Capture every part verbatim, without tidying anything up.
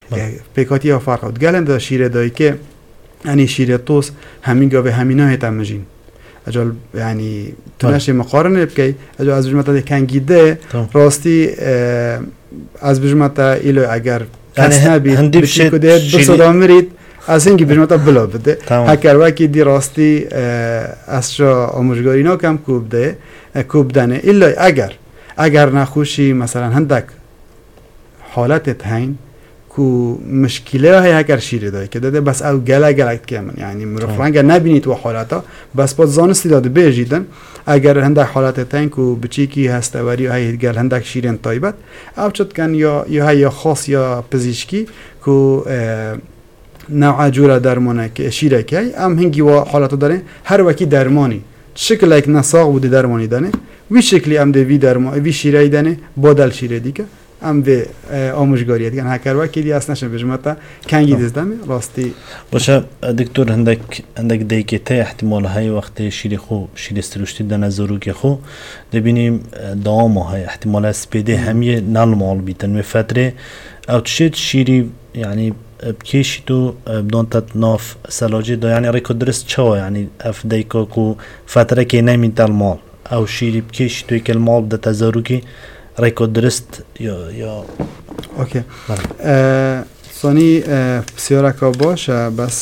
پیکاتی ها فرق بود. گلند دا شیر دایی که یعنی شیر توس همین گاوه همینا هیتم مجین اجال یعنی تنش مقارنه بکی اجال از بجمتا کنگیده راستی از بجمتا ایلو اگر کس نبید بچی کده بصدا مرید از اینگی بجمتا بلا بده هکر وکی دی راستی از شا آموشگاری نا کم کوب ده کوب دنه ایلا اگر اگر نخوشی مثلا هندک حالت هین کو مشکله های اگر شیر داره که داده بس او گله گله که من یعنی مرفرنگ نبینید و حالاتا بس با زانستی داده بیجیدن اگر هندک حالت تن کو بچی کی هستواری های گل هندک شیرین طیبت او چت کن یا یا یا خاص یا پزشکی کو نوع جوره درمانه که شیره که ام هنگی و حالت داره هر وکی درمانی شکل یک نساق بوده درمانی دانه وی شکلی ام دوی درمان وی شیره دانه بدل شیره دیگه ام به آموزگاری دیگه هکر وکی اصلا نشه بجمتا کنگی دزدم راستی باشه دکتر هندک هندک دیگه احتمال های وقت شیر خو شیر استروشتی دن زروک خو دبینیم دام های احتمال اسپیده همیه نالمال بیتن و فتره او تشید شیری یعنی بکیشی تو بدون تناف سلاجی دا یعنی ریکو درست چوا یعنی اف دیکا کو فتره که نمین تل مال او شیری بکیشی تو یک المال ده تزاروکی ریکو درست یا یا اوکی سانی بسیار که باشه بس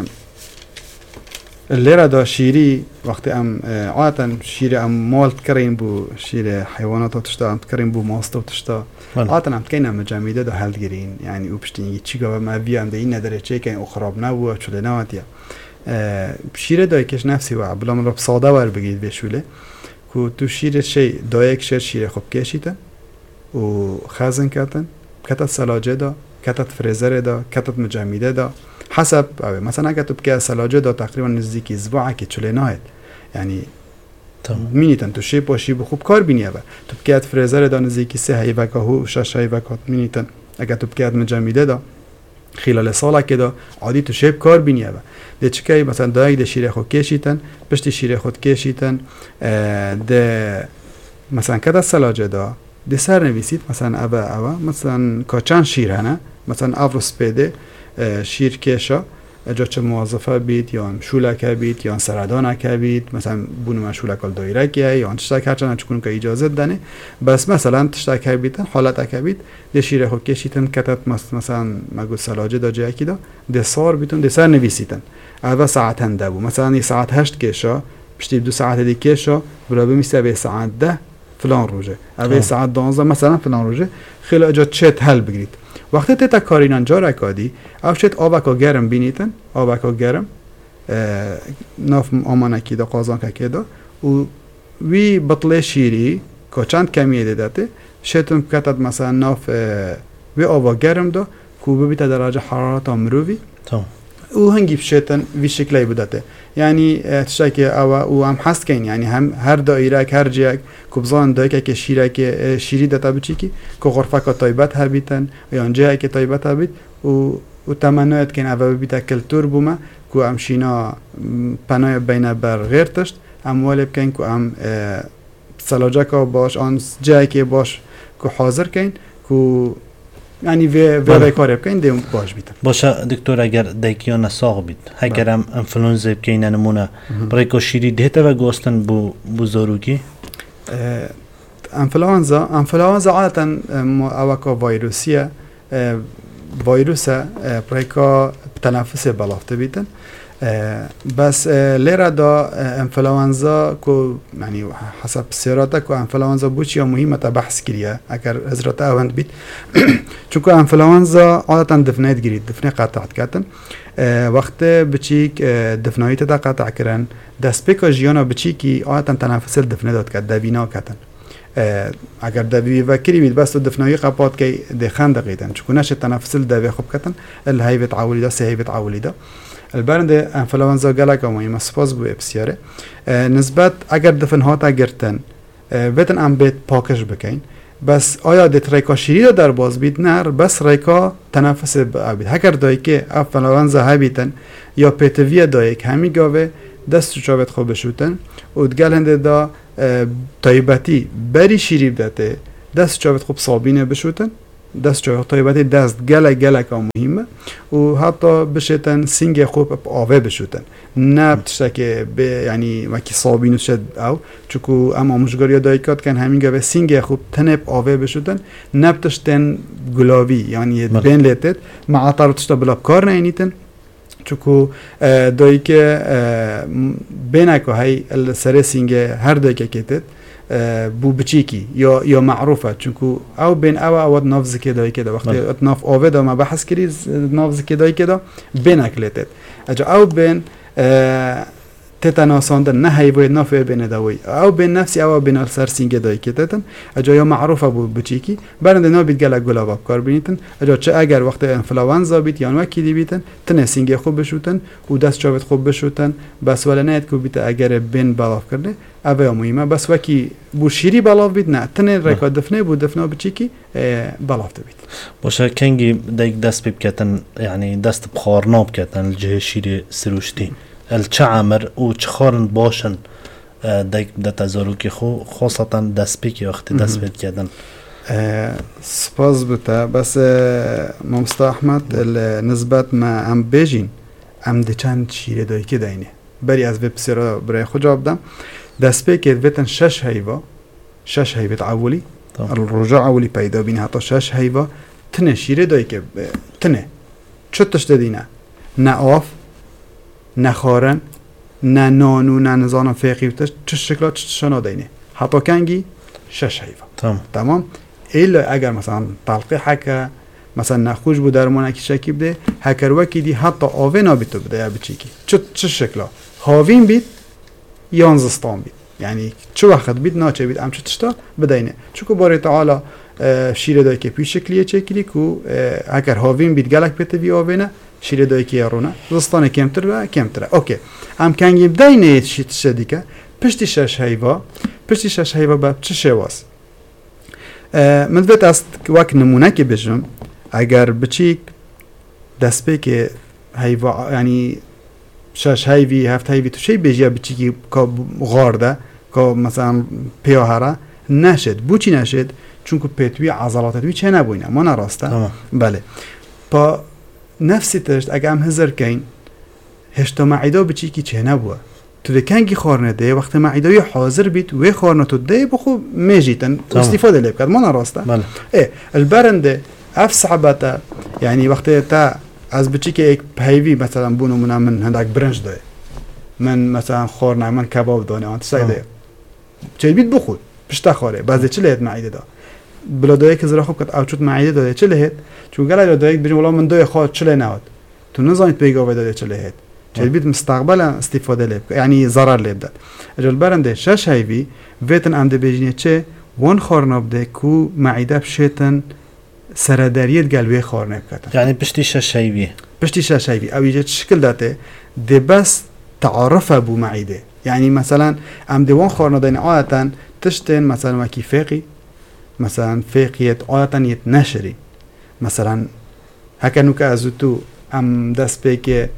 لیره دا شیری وقتی ام عادتا شیر ام مال تکرین بو شیر حیوانات تشتا ام تکرین بو ماستو تشتا عادتا ام تکین ام جمیده دا هلد گرین یعنی او پشتینگی چی گوه ما بیام دا این نداره چه که او خراب نبوه چوله نواتیا شیر دای کش نفسی و بلا من رب ساده ور بگید بشوله که تو شیر شی دایک شیر شیر خوب کشیتن و خزن کتن کتت سلاجه دا کتت فریزر دا کتت مجمیده دا حسب مثلا اگه تو بکه سلاجه دا تقریبا نزدیکی زباعه که چله ناید یعنی مینیتن تو شیب و شیب خوب کار بینیه با تو بکه فریزر دا نزدیکی سه هیوکه و شش هیوکه مینیتن اگه تو بکه مجمیده دا خلال ساله که دا عادی تو شیب کار بینیه با ده چکه مثلا دایک ده شیره خود کشیتن پشت شیره خود کشیتن ده مثلا کده سلاجه دا ده سر نویسید مثلا اوه اوه مثلا که چند شیر هنه مثلا افروس پیده شیر کشا اجا چه موظفه بید یا شولکه بید یا سردانکه بید مثلا بونو من شولکال دایرکه یا تشتک هرچند چکون که اجازه دنه بس مثلا تشتک بیتن حالت که بید ده شیره خود کشیتن کتت مثلا مگو سلاجه دا جایی که دا ده سار بیتون ده سر نویسیتن اوه ساعت هنده بو مثلا یه ساعت هشت کشا پشتی دو ساعت دی کشا برا بمیسته به ساعت ده فلان روزه اوه ساعت دانزده مثلا فلان روزه خیلی اجا چت حل بگیرید وقتی تا کارینان جا رکادی افشت آبکا گرم بینیتن آبکا گرم ناف آمانکی دا قازان که دا و وی بطله شیری که چند کمیه دیدته شتون کتت مثلا ناف وی آبا گرم دا که ببیت درجه حرارت مروی او هنگی بشتن وی شکلی بودته یعنی تشکی او او هم هست کن یعنی هم هر دایره هر جای کبزان دایره که شیره که شیری داتا بچی کی که غرفه که طیبت هبیتن یا جایی که طیبت هبیت و و تمنیت کن اول بیت کلتور بومه که هم شینا پناه بین بر غیر تشت اموال بکن که هم سلاجه که باش آن جایی که باش که حاضر کن که یعنی وی وی کار بکنین دیم باش بیت. باشه دکتر اگر دیکیان ساق بید، اگرم انفلونزا بکنین نمونه برای کشیری دهته و گوستن بو بزرگی. انفلونزا انفلونزا عادتا اوکا ویروسیه ویروسه برای که تنفس بالافته بیتن. بس لیره دا انفلونزا کو یعنی حسب سیراتا کو انفلونزا بوچی مهمه تا بحث کریه اگر حضرت اوند بیت چون که انفلونزا عادتا دفنیت گیرید دفنی قطعت کردن وقت بچیک دفنایت دا قطع کردن دست پیکا جیانا بچیکی عادتا تنفس دفنه داد کرد دوینا کردن اگر دوی وکری بید بس دفنایی قباد که دخان دقیقاً چون نشه تنفس دوی خوب کردن الهیبت عولی دا سهیبت عولی دا البرنده انفلونزا گلک آمایی مسپاس بو بسیاره نسبت اگر دفن ها تا گرتن بتن ام بیت پاکش بکن بس آیا دیت ریکا شیری در باز بید نر بس ریکا تنفس بید هکر دایی که انفلونزا ها بیتن یا پیتوی دایی که همی گاوه دست چاوت خوب بشوتن و دگل هنده دا طیبتی بری شیری بدته دست چاوت خوب صابینه بشوتن دست چای طیبتی دست گله گله که مهمه و حتی بشتن سینگ خوب آوه بشوتن نه بتشتكي ب يعني وكي صابين وشد او چكو اما مشغريا دايكات كان همين به سینگ خوب تنب آوه بشوتن نبتشتن گلاوی يعني بين لتت مع طرتشتا بلا کار نینیتن چکو دایی که بینه که های سر سینگ هر دایی که کتت بو بچیکی یا یا معروفه چونکو او بین او او نافذ که دایی که دا وقتی ناف آوه دا ما بحث کری نافذ که دایی که دا بینه کلیتت اجا او بین تتناساندن نه هیوی نافه بین داوی او بین نفسی او بین سر سینگ دایی که تتن اجا یا معروفه بو بچیکی برنده نابید گلک گلاب کار بینیتن اجا چه اگر وقت انفلوانزا بیت یا نوکی دی بیتن تنه سینگ خوب بشوتن و دست چاوت خوب بشوتن بس ولی نه کو بیت اگر بین بالاف کرده اوه مهمه بس وکی بو شیری بالاف بیت نه تنه رکا دفنه بو دفنه بچیکی بالاف بیت باشه کنگی دیگ دست بکتن یعنی دست بخارنا بکتن الجه شیری سروشتی الچعمر و چخارن باشن دیگ دت زاروکی خو خاصتا دست بکی وقتی دست بید کردن سپاس بوده بس مامستا احمد نسبت ما ام بیجین ام ده چند شیره دایی که داینه بری از ویب سیرا برای خود جواب دم دست بکی ویتن شش هیوا شش هیوت اولی الرجاع اولی پیدا بینه حتی شش هیوا تنه شیره دایی که تنه چطش دادینه نه آف نه خارن نه نانو نه نزانم فقی و چه شکلات چه شنا دینه حتی کنگی شش هیوا تمام تمام ایلا اگر مثلا طلقی حکه مثلا نخوش بود درمانه که شکی بده هکر وکی دی حتی آوه نابیتو بده یا بچیکی چه چه شکلا هاوین بید یانزستان بید یعنی چه وقت بید ناچه بید ام چه تشتا بدینه چکو باری تعالی شیره دایی که پیش شکلیه چکلی که هکر هاوین بید گلک پیته بی آوینه شیره دایی که یارونه زستانه کمتر و کمتره اوکی هم کنگی بدینه شید شدی که پشتی شش هیوا پشتی شش هیوا با چه شواز من دوید است وقت نمونه که بجم اگر بچیک دست به که هیوا یعنی شش هیوی هفت هیوی تو شی بجی بچیکی که غارده که مثلا پیاهره نشد بوچی نشد چون که پیتوی عضلاتوی چه نبوینه ما نراسته بله پا نفسی تشت اگه هم هزر کن هشتا معیده بچیکی چه نبوه تو ده کنگی خارنه ده وقت معیده حاضر بیت و خارنه تو ده بخو میجیتن استفاده لیب کرد ما نراسته بله اه البرنده اف صعبته یعنی وقتی تا از بچیکی ایک پیوی مثلا بونو منا من هندک برنج ده من مثلا خارنه من کباب دانه آنت سایده چه بیت بخود پشتا خاره بعضی چه لید معیده ده بلا دایی که زرا خوب کد اوچوت معیده داده چه لید چون گله دایی بجیم ولی من دای خواهد چه نهاد تو نزانید پیگاوه داده چه لید چه بیت مستقبلا استفاده لیب یعنی ضرر لیب داد اجل برنده شش هیوی ویتن امده بیجینه چه وان خارنه بده کو معیده بشیتن سرداریت گلوی خارنه بکتن یعنی پشتی شش هیوی پشتی شش هیوی او ایجاد شکل داده ده بس تعرف ابو معیده یعنی مثلا امده وان خارنه دین آیتا تشتین مثلا وکی فقی مثلا فقیت آیتا یت نشری مثلا هکنو که از تو ام دست به که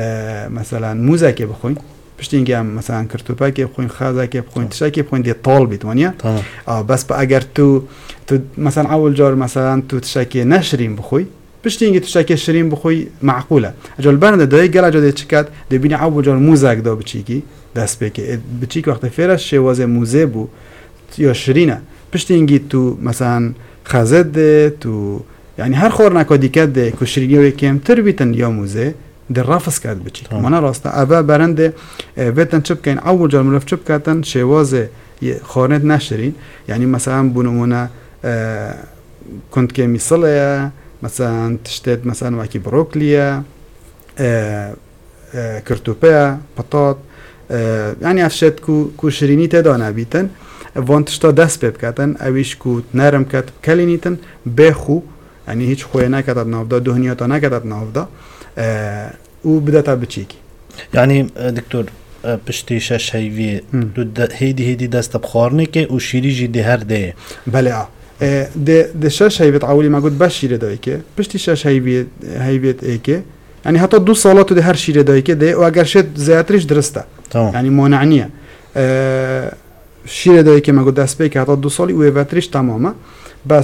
مثلا موزه که بخوین پشت اینکه هم مثلا کرتوپه که بخوین خازه که بخوین تشه که بخوین دیه طال بیت وانیا بس با اگر تو تو مثلا اول جار مثلا تو تشه که نشرین بخوی پشت اینکه تشه که شرین بخوی معقوله اجال برنده دایی گل اجاده چکت دی بینی اول جار موزه دا بچیکی دست به که بچیک وقت فیرش شواز موزه بو یا شرینه پشت اینکه تو مثلا خازه ده تو یعنی هر خور نکادی کده که شرینی و کم تر بیتن یا موزه در رافس کرد بچی مانا راسته اول برنده ویتن چپ کن اول جال مرف چپ کردن شواز خارنت نشرین یعنی مثلا بونمونه کند که میسله مثلا تشتید مثلا وکی بروکلیه کرتوپه پتات یعنی افشت کو کو شرینی تدا نبیتن وان تشتا دست بب کردن اویش کو نرم کرد کلینیتن بخو یعنی هیچ خوی نکرد نافدا دهنیاتا نکرد نافدا او بدأت بچیکی یعنی دکتر پشتی شش هیوی تو هیدی هیدی دست بخارنه که او شیری جی ده هر ده بله آه ده ده شش هیوی تعولی ما گفت بس شیره دایی که پشتی شش هیوی هیویت ای که یعنی حتی دو سالات ده هر شیره دایی که ده و اگر شد زیادترش درسته یعنی مانعنیه شیره دایی که ما گفت دست بی که حتی دو سالی و ایواترش تمامه بس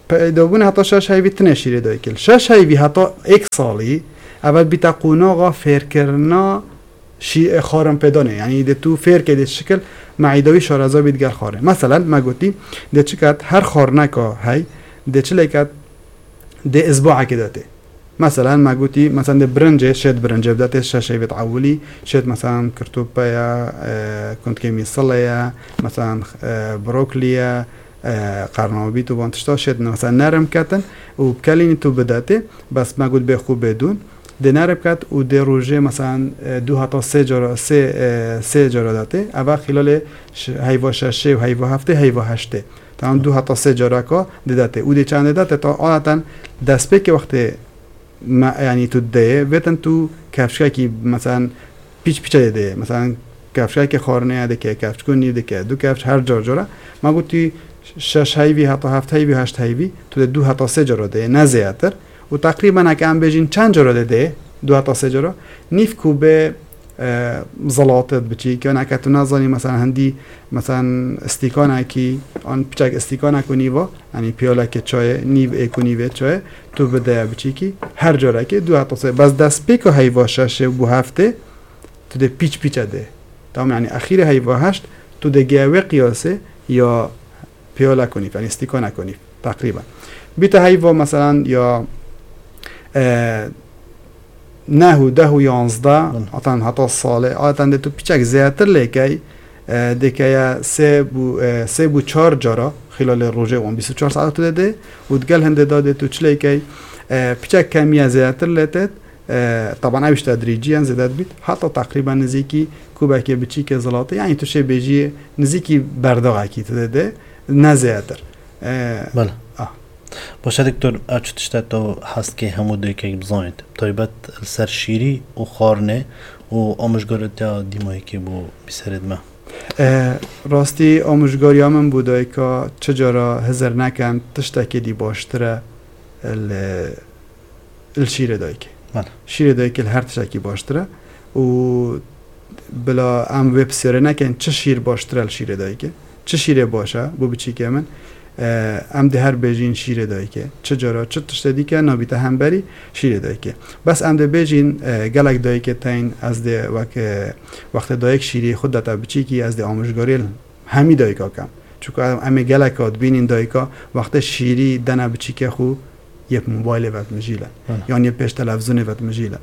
پیدا بونه حتی شش هیوی تنه شیره دای کل شش هیوی حتی یک سالی اول بیتا قوناغا فیر کرنا شی خارم پیدا نه یعنی ده تو فیر که ده شکل معیدوی شارزا بیدگر خاره مثلا ما گوتی ده چکت هر خارنکا هی ده چه لیکت ده اسبوع که داته مثلا ما گوتی مثلا ده برنجه شد برنجه بداته شش هیوی تعولی شد مثلا کرتوبایا كنت كمي صليا مثلا بروكليا قرنبي تو بانتشتا شد مثلا نرم كاتن وبكليني تو بداته بس ما قلت بخو بدون ده نرم كات و ده روجه مثلا دو حتا سه جرا سه سه جرا داته اول خلال هیوا ششه و هیوا هفته هیوا هشته تمام دو حتا سه جرا کا ده داته و ده چند داته تا عادتا دست به که وقت ما يعني تو ده بتن تو کفشا کی مثلا پیچ پیچ ده مثلا کفشایی که خارنه ده که کفش کنی ده که دو کفش هر جا جورا ما گویی شش هیوی حتی هفت هیوی هشت هیوی تو دو حتی سه جورا ده نه زیادتر و تقریبا اگه هم بجین چند جورا ده ده دو حتی سه جورا نیف کوبه زلاتت بچی که نه که تو نزانی مثلا هندی مثلا استیکانه کی آن پچک استیکانه کنی و یعنی پیاله که چای نیو اکونیو چای تو بده بچی کی هر جورا که دو حتی سه بس دست پیکو هیوا شش و هفته تو ده پیچ پیچ ده تمام يعني اخير هيبقى هشت تو دقيقه قياسه يا بيولا كونيف يعني استيكونا كونيف تقريبا بيتا هيبقى مثلا يا اه نهو دهو يانزده عطان حتى الصالة عطان دي تو بيچك زيادتر لكي اه دكايا سه بو اه سه بو چار جارا خلال الروجه وان بیست و چهار ساعت تو ده ودقل هنده داده تو چلي كي اه بيچك كمية زيادتر لتت اه طبعا ايش تدريجيا زيادت بيت حتى تقريبا نزيكي کوبه که بچی که زلاته یعنی تو شه بيجي نزيكي برداغه کی تو ده نزیاتر بله آه باشه دکتر اچ تشتا تو هست که همو دوی که بزاید طيبت السر شیری و خارنه و آموزگارت یا دیمایی که بو بسرد ما راستی آموزگاری من بودای که چجارا هزر نکن تشتا که دی باشتره الشیره دایی که بله شیره دایی که هر تشتا که باشتره و بلا ام وب سر نکن چه شیر باشتر شیر دایی که چه شیره باشه بو بچی که من ام ده هر بیجین شیره دایی که چه جارا چه تشتدی که نابیت هم بری شیره دایی که بس ام ده بیجین گلک دایی که تاین از ده وقت وقت دایک شیری خود دتا بچی کی از ده آموزگاری همی دایی که کم چون ام گلکات بینین دایی که وقت شیری دنا بچی که خو یه موبایل وقت مجیله یعنی یه پیش تلویزیون وقت مجیله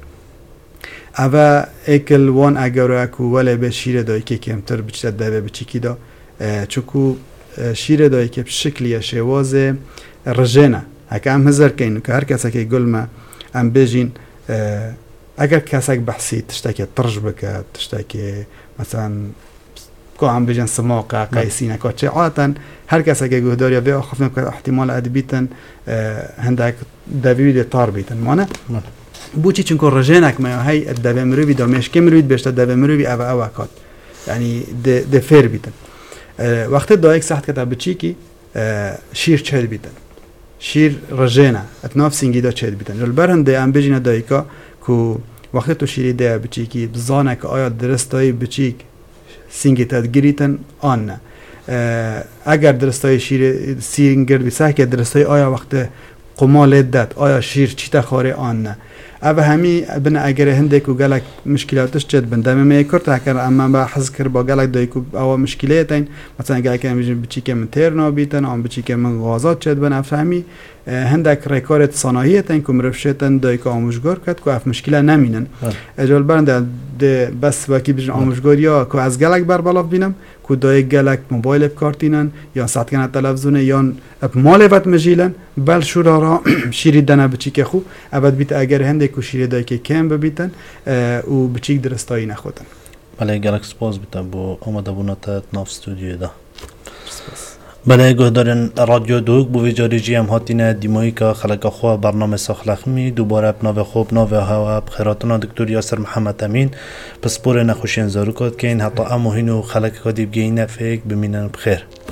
اوا اکل وان اگر اکو ولی به شیر دایی که کمتر بچه دوه بچی کی دا چکو شیر دایی که بشکلی شواز رجنه اکا هم هزار کینو که هر کسی که گل ما ام بجین اگر کسی بحثی تشتا که ترج بکد تشتا که مثلا که هم بجین سماقه قیسینه که چه عادتا هر کسی که گهداری به آخفنه که احتمال اد بیتن هندک دویده تار بیتن مانه بوچی چون که رجانک ما هی الدوام مروی دامش کم مروی بیشتر دوام مروی او او کات یعنی د د فیر بیتن وقت دایک سخت کتاب بچی کی شیر چهل بیتن شیر رجانه اتناف سینگی دا چهل بیتن جل برهنده ام بجینه دایکا کو وقت تو شیری ده بچی کی بزانه که آیا درستای بچی سینگی تدگیریتن آن نه اگر درستای شیر سینگر بیسه که درستای آیا وقت قمال داد آیا شیر چی تخاره آن نه اوه همی بنا اگر هندک و گلک مشکلاتش جد بندم میکرد اگر اما با حس کر با گلک دای کو او مشکلاتین مثلا گلک هم بچی که من تیر نابیتن آن بچی که من غازات جد بنا فهمی هندک رکارت صنایعتن که مرفشتن دای که آموزگار کرد که اف مشکل نمینن اجال برند بس وکی بجن آموزگاریا که از گلک بر بالا بینم که دای گلک موبایل بکارتینن یا ساعت کنه تلویزیون یا اپ مال وقت مجیلن بل شورا شیری دنا بچی که خو ابد بیت اگر هندک کو شیری دای که کم ببیتن و بچی درستایی نخوتن بله گلک سپاس بیتم با آمده بونات ناف استودیو دا بله گهدارن رادیو دوگ بو ویجاریجی هم هاتین دیمایی که خلق خواه برنامه ساخلخمی دوباره بناو خوب ناو هوا بخیراتنا دکتر یاسر محمد امین پس پور نخوشین زاروکات که این حتی اموهین و خلق که دیب گینه فیک بمینن بخیر